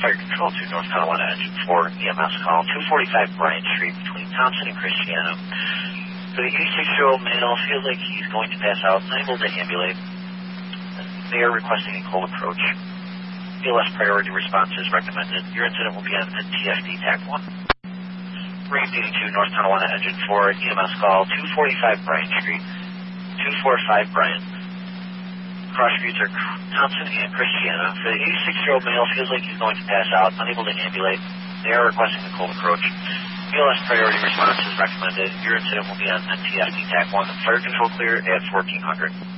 Fire Control to North Carolina Engine 4, EMS call 245 Bryant Street between Thompson and Christiana. The 86-year-old male feels like he's going to pass out, unable to ambulate. They are requesting a cold approach. BLS priority response is recommended. Your incident will be on NTSD TAC 1. Ring 82 North Carolina Engine 4, EMS call 245 Bryant Street, 245 Bryant. Cross streets are Thompson and Christiana. The 86-year-old male feels like he's going to pass out, unable to ambulate. They are requesting a cold approach. BLS priority response is recommended. Your incident will be on NTSD TAC 1. Fire control clear at 1400.